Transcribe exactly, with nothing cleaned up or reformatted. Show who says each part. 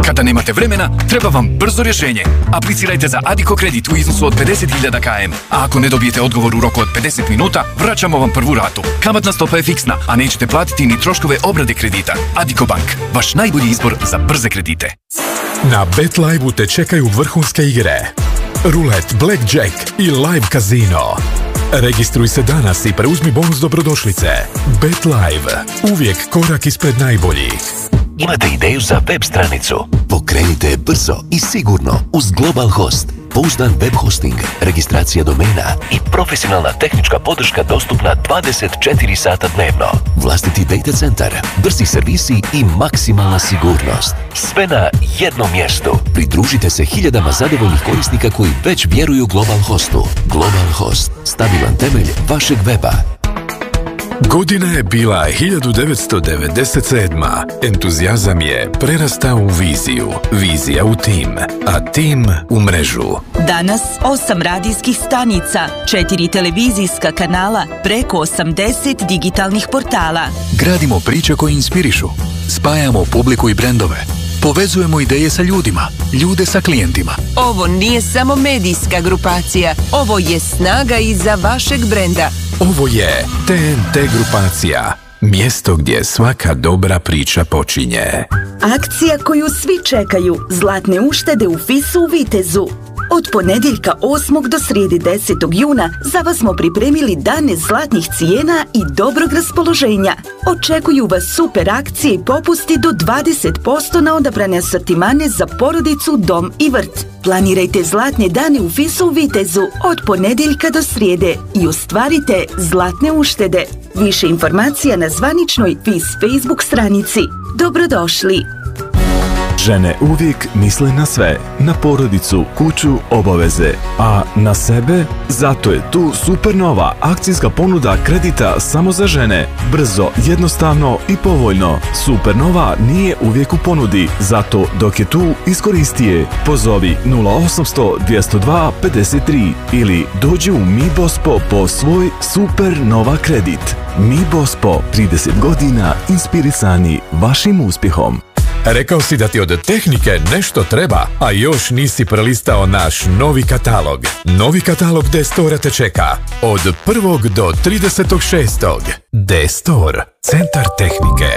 Speaker 1: Kada nemate vremena, treba vam brzo rješenje. Aplicirajte za Addiko kredit u iznosu od pedeset hiljada km. A ako ne dobijete odgovor u roku od pedeset minuta, vraćamo vam prvu ratu. Kamatna stopa je fiksna, a nećete platiti ni troškove obrade kredita. Addiko Bank, vaš najbolji izbor za brze kredite.
Speaker 2: Na BetLive-u te čekaju vrhunske igre. Rulet, Blackjack i Live Casino. Registruj se danas i preuzmi bonus dobrodošlice. BetLive, uvijek korak ispred najboljih.
Speaker 3: Imate ideju za web stranicu? Pokrenite je brzo i sigurno uz Global Host. Pouzdan web hosting, registracija domena i profesionalna tehnička podrška dostupna dvadeset četiri sata dnevno. Vlastiti data centar, brzi servisi i maksimalna sigurnost. Sve na jednom mjestu. Pridružite se hiljadama zadovoljnih korisnika koji već vjeruju Global Hostu. Global Host, stabilan temelj vašeg weba.
Speaker 2: Godina je bila hiljadu devetsto devedeset sedma. Entuzijazam je prerastao u viziju, vizija u tim, a tim u mrežu.
Speaker 4: Danas osam radijskih stanica, četiri televizijska kanala, preko osamdeset digitalnih portala.
Speaker 1: Gradimo priče koje inspirišu, spajamo publiku i brendove, povezujemo ideje sa ljudima, ljude sa klijentima.
Speaker 5: Ovo nije samo medijska grupacija, ovo je snaga iza vašeg brenda.
Speaker 2: Ovo je T N T grupacija, mjesto gdje svaka dobra priča počinje.
Speaker 6: Akcija koju svi čekaju, zlatne uštede u Fisu u Vitezu. Od ponedjeljka osmog do srijede desetog juna za vas smo pripremili dane zlatnih cijena i dobrog raspoloženja. Očekuju vas super akcije i popusti do dvadeset posto na odabrane asortimane za porodicu, dom i vrt. Planirajte zlatne dane u Fisu u Vitezu od ponedjeljka do srijede i ostvarite zlatne uštede. Više informacija na zvaničnoj Fis Facebook stranici. Dobrodošli!
Speaker 7: Žene uvijek misle na sve, na porodicu, kuću, obaveze, a na sebe? Zato je tu Supernova akcijska ponuda kredita samo za žene. Brzo, jednostavno i povoljno. Supernova nije uvijek u ponudi, zato dok je tu, iskoristi je. Pozovi nula osamsto dvjesto dva pedeset tri ili dođi u Mi Bospo po svoj Supernova kredit. Mi Bospo, trideset godina inspirisani vašim uspjehom.
Speaker 2: Rekao si da ti od tehnike nešto treba, a još nisi prelistao naš novi katalog. Novi katalog D-Store te čeka od prvog do tridesetog šestog. D-Store, centar tehnike.